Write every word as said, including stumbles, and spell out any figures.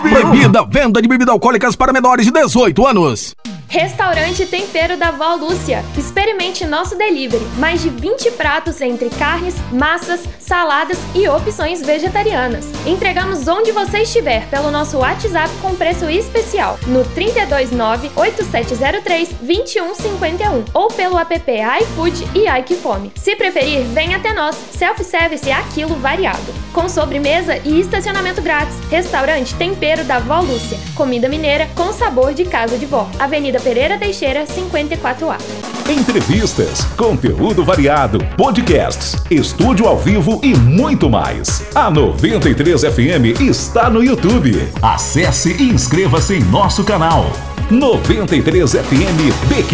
Bebida, venda de bebidas alcoólicas para menores de dezoito anos. Restaurante Tempero da Vó Lúcia. Experimente nosso delivery. Mais de vinte pratos entre carnes, massas, saladas e opções vegetarianas. Entregamos onde você estiver pelo nosso WhatsApp com preço especial no trinta e dois nove, oito sete zero três, vinte e um cinquenta e um ou pelo app iFood e iQfome. Se preferir, venha até nós. Self-service é aquilo variado. Com sobremesa e estacionamento grátis. Restaurante Tempero da Vó Lúcia. Comida mineira com sabor de casa de vó. Avenida Pereira Teixeira, cinquenta e quatro A. Entrevistas, conteúdo variado, podcasts, estúdio ao vivo e muito mais. A noventa e três F M está no YouTube. Acesse e inscreva-se em nosso canal. noventa e três F M B Q.